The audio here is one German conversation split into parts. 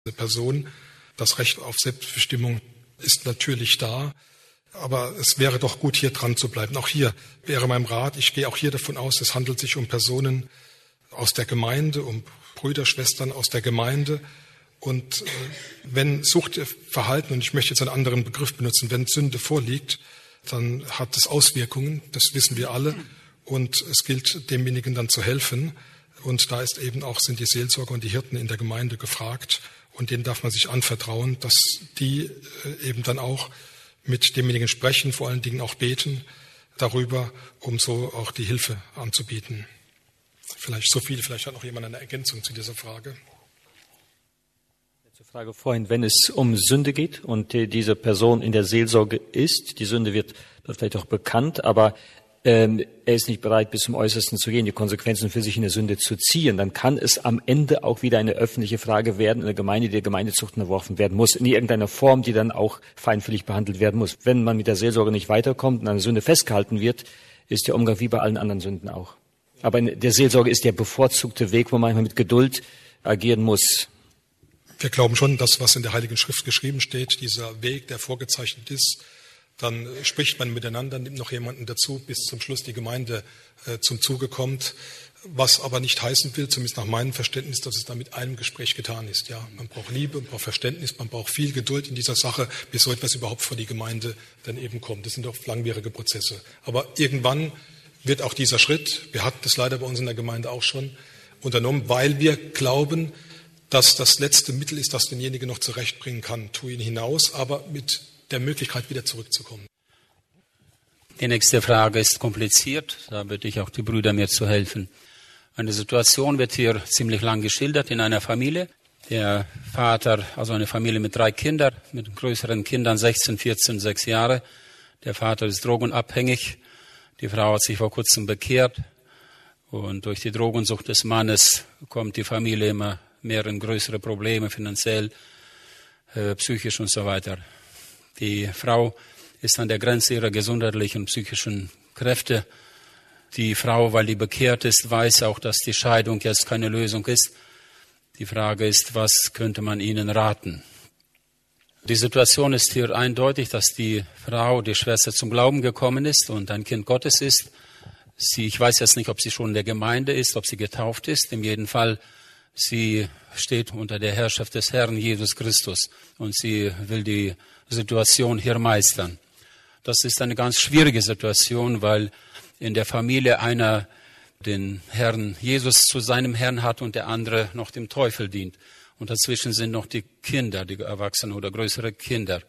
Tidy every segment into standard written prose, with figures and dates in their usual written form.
Person. Das Recht auf Selbstbestimmung ist natürlich da, aber es wäre doch gut, hier dran zu bleiben. Auch hier wäre mein Rat, ich gehe auch hier davon aus, es handelt sich um Personen aus der Gemeinde, um Brüder, Schwestern aus der Gemeinde. Und wenn Suchtverhalten, und ich möchte jetzt einen anderen Begriff benutzen, wenn Sünde vorliegt, dann hat es Auswirkungen, das wissen wir alle. Und es gilt, demjenigen dann zu helfen. Und da sind die Seelsorger und die Hirten in der Gemeinde gefragt. Und denen darf man sich anvertrauen, dass die eben dann auch mit demjenigen sprechen, vor allen Dingen auch beten darüber, um so auch die Hilfe anzubieten. Vielleicht hat noch jemand eine Ergänzung zu dieser Frage. Zur Frage vorhin, wenn es um Sünde geht und diese Person in der Seelsorge ist, die Sünde wird vielleicht auch bekannt, aber er ist nicht bereit, bis zum Äußersten zu gehen, die Konsequenzen für sich in der Sünde zu ziehen, dann kann es am Ende auch wieder eine öffentliche Frage werden, in der Gemeinde, die der Gemeindezucht unterworfen werden muss, in irgendeiner Form, die dann auch feinfühlig behandelt werden muss. Wenn man mit der Seelsorge nicht weiterkommt und an der Sünde festgehalten wird, ist der Umgang wie bei allen anderen Sünden auch. Aber in der Seelsorge ist der bevorzugte Weg, wo man manchmal mit Geduld agieren muss. Wir glauben schon, dass was in der Heiligen Schrift geschrieben steht, dieser Weg, der vorgezeichnet ist, dann spricht man miteinander, nimmt noch jemanden dazu, bis zum Schluss die Gemeinde zum Zuge kommt. Was aber nicht heißen will, zumindest nach meinem Verständnis, dass es da mit einem Gespräch getan ist. Ja, man braucht Liebe, man braucht Verständnis, man braucht viel Geduld in dieser Sache, bis so etwas überhaupt vor die Gemeinde dann eben kommt. Das sind oft langwierige Prozesse. Aber irgendwann wird auch dieser Schritt, wir hatten das leider bei uns in der Gemeinde auch schon, unternommen, weil wir glauben, dass das letzte Mittel ist, das denjenigen noch zurechtbringen kann. Tu ihn hinaus, aber mit der Möglichkeit, wieder zurückzukommen. Die nächste Frage ist kompliziert, da bitte ich auch die Brüder mir zu helfen. Eine Situation wird hier ziemlich lang geschildert in einer Familie. Der Vater, also eine Familie mit 3 Kindern, mit größeren Kindern, 16, 14, 6 Jahre. Der Vater ist drogenabhängig. Die Frau hat sich vor kurzem bekehrt. Und durch die Drogensucht des Mannes kommt die Familie immer mehr in größere Probleme, finanziell, psychisch und so weiter. Die Frau ist an der Grenze ihrer gesundheitlichen und psychischen Kräfte. Die Frau, weil die bekehrt ist, weiß auch, dass die Scheidung jetzt keine Lösung ist. Die Frage ist, was könnte man ihnen raten? Die Situation ist hier eindeutig, dass die Frau, die Schwester, zum Glauben gekommen ist und ein Kind Gottes ist. Ich weiß jetzt nicht, ob sie schon in der Gemeinde ist, ob sie getauft ist. In jedem Fall, sie steht unter der Herrschaft des Herrn Jesus Christus und sie will die Situation hier meistern. Das ist eine ganz schwierige Situation, weil in der Familie einer den Herrn Jesus zu seinem Herrn hat und der andere noch dem Teufel dient. Und dazwischen sind noch die Kinder, die Erwachsenen oder größere Kinder.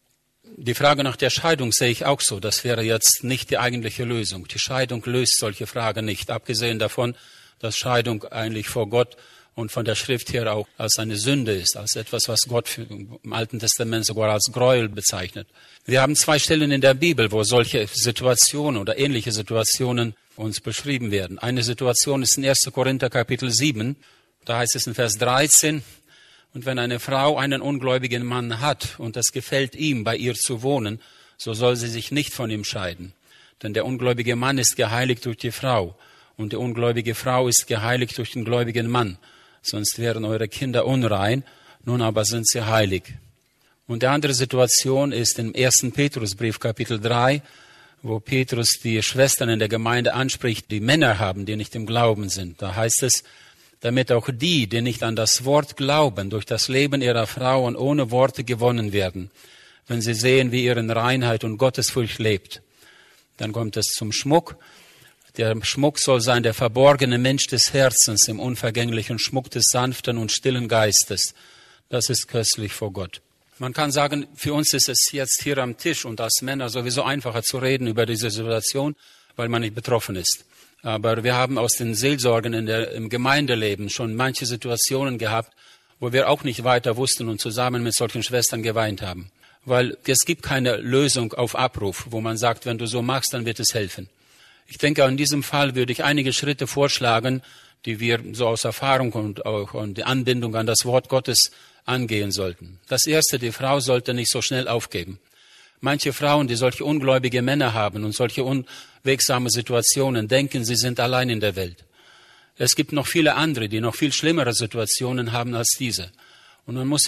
Die Frage nach der Scheidung sehe ich auch so. Das wäre jetzt nicht die eigentliche Lösung. Die Scheidung löst solche Fragen nicht. Abgesehen davon, dass Scheidung eigentlich vor Gott und von der Schrift her auch als eine Sünde ist, als etwas, was Gott im Alten Testament sogar als Gräuel bezeichnet. Wir haben 2 Stellen in der Bibel, wo solche Situationen oder ähnliche Situationen uns beschrieben werden. Eine Situation ist in 1. Korinther Kapitel 7, da heißt es in Vers 13, und wenn eine Frau einen ungläubigen Mann hat und es gefällt ihm, bei ihr zu wohnen, so soll sie sich nicht von ihm scheiden. Denn der ungläubige Mann ist geheiligt durch die Frau und die ungläubige Frau ist geheiligt durch den gläubigen Mann. Sonst wären eure Kinder unrein, nun aber sind sie heilig. Und die andere Situation ist im 1. Petrusbrief, Kapitel 3, wo Petrus die Schwestern in der Gemeinde anspricht, die Männer haben, die nicht im Glauben sind. Da heißt es, damit auch die, die nicht an das Wort glauben, durch das Leben ihrer Frauen ohne Worte gewonnen werden, wenn sie sehen, wie ihr in Reinheit und Gottesfurcht lebt. Dann kommt es zum Schmuck. Der Schmuck soll sein der verborgene Mensch des Herzens im unvergänglichen Schmuck des sanften und stillen Geistes. Das ist köstlich vor Gott. Man kann sagen, für uns ist es jetzt hier am Tisch und als Männer sowieso einfacher zu reden über diese Situation, weil man nicht betroffen ist. Aber wir haben aus den Seelsorgen im Gemeindeleben schon manche Situationen gehabt, wo wir auch nicht weiter wussten und zusammen mit solchen Schwestern geweint haben. Weil es gibt keine Lösung auf Abruf, wo man sagt, wenn du so machst, dann wird es helfen. Ich denke, in diesem Fall würde ich einige Schritte vorschlagen, die wir so aus Erfahrung und die Anbindung an das Wort Gottes angehen sollten. Das Erste, die Frau sollte nicht so schnell aufgeben. Manche Frauen, die solche ungläubige Männer haben und solche unwegsame Situationen, denken, sie sind allein in der Welt. Es gibt noch viele andere, die noch viel schlimmere Situationen haben als diese. Und man muss